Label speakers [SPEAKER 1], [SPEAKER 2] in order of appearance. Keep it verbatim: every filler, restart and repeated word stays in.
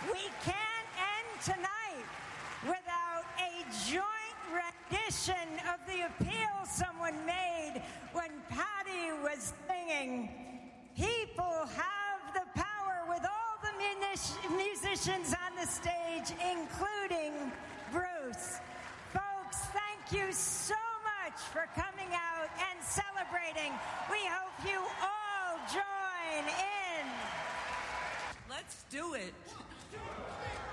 [SPEAKER 1] We can't end tonight without a joint rendition of the appeal someone made when Patty was singing. People have the power, with all the munic- musicians on the stage, including Bruce. Folks, thank you so much for coming out and celebrating. We hope you all join in.
[SPEAKER 2] Let's do it.